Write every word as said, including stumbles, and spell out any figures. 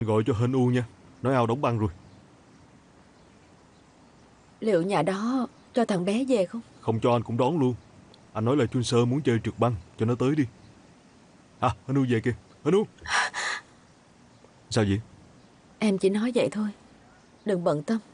Gọi cho Hên U nha. Nói ao đóng băng rồi. Liệu nhà đó cho thằng bé về không? Không cho anh cũng đón luôn. Anh nói là Chun Sơ muốn chơi trượt băng, cho nó tới đi. À, Hên U về kìa. Hên U. Sao vậy? Em chỉ nói vậy thôi, đừng bận tâm.